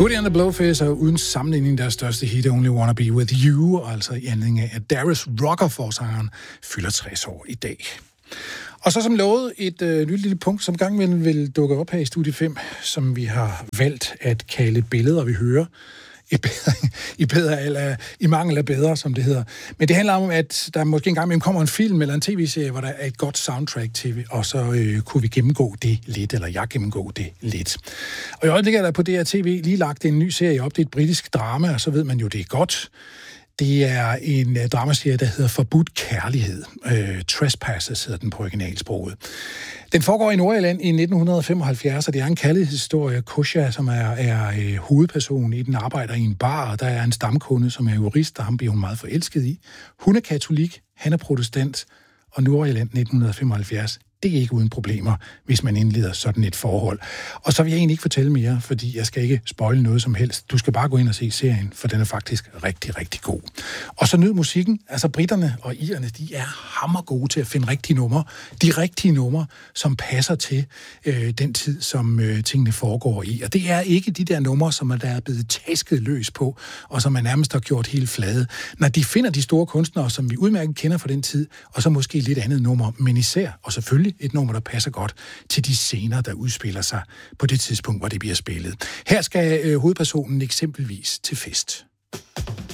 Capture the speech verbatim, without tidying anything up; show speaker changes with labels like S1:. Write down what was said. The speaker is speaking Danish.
S1: Hootie and the Blowfish er uden sammenligning deres største hit, Only Wanna Be With You, altså i anledning af, at Darius Rucker-forsangeren fylder tres år i dag. Og så som lovet et øh, nyt lille punkt, som gang vil, vil dukke op her i Studie fem, som vi har valgt at kalde billeder, vi hører. I, bedre, i, bedre, eller, i mangel af bedre, som det hedder. Men det handler om, at der måske engang imellem kommer en film eller en tv-serie, hvor der er et godt soundtrack til, og så øh, kunne vi gennemgå det lidt, eller jeg gennemgå det lidt. Og i øjeblikket er der på D R T V lige lagt en ny serie op. Det er et britisk drama, og så ved man jo, det er godt. Det er en uh, dramaserie, der hedder Forbudt Kærlighed. Uh, Trespassers hedder den på originalsproget. Den foregår i Nordjylland i nitten femoghalvfjerds, og det er en kærlighedshistorie. Kusha, som er, er uh, hovedpersonen i den, arbejder i en bar, og der er en stamkunde, som er jurist, og ham bliver hun meget forelsket i. Hun er katolik, han er protestant, og Nordjylland nitten femoghalvfjerds, det er ikke uden problemer, hvis man indleder sådan et forhold. Og så vil jeg egentlig ikke fortælle mere, fordi jeg skal ikke spoile noget som helst. Du skal bare gå ind og se serien, for den er faktisk rigtig, rigtig god. Og så nyd musikken. Altså britterne og irerne, de er hammergode til at finde rigtige numre. De rigtige numre, som passer til øh, den tid, som øh, tingene foregår i. Og det er ikke de der numre, som der er blevet tasket løs på, og som man nærmest har gjort helt flade. Når de finder de store kunstnere, som vi udmærket kender fra den tid, og så måske lidt andet nummer, men især, og selvfølgelig et nummer, der passer godt til de scener, der udspiller sig på det tidspunkt, hvor det bliver spillet. Her skal øh, hovedpersonen eksempelvis til fest.